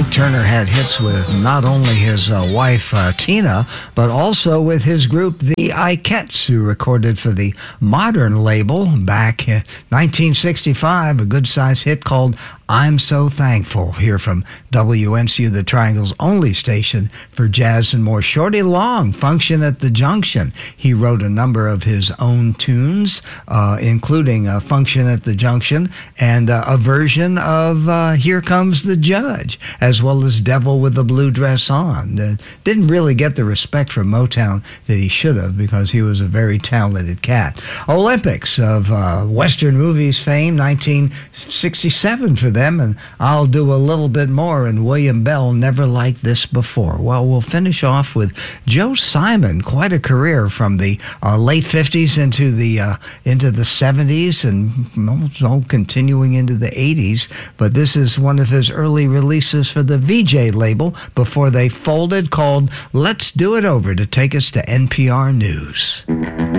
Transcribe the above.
Ike Turner had hits with not only his wife Tina, but also with his group the Ikettes, who recorded for the Modern label back in 1965, a good-sized hit called I'm So Thankful, here from WNCU, the Triangle's only station for jazz and more. Shorty Long, Function at the Junction. He wrote a number of his own tunes, including Function at the Junction and a version of Here Comes the Judge, as well as Devil with the Blue Dress On. Didn't really get the respect from Motown that he should have, because he was a very talented cat. Olympics of Western movies fame, 1967 for them, and I'll do a little bit more, and William Bell, Never Like This Before. Well, we'll finish off with Joe Simon, quite a career from the late 50s into the 70s, and also continuing into the 80s, but this is one of his early releases for the VJ label before they folded, called Let's Do It Over, to take us to NPR News.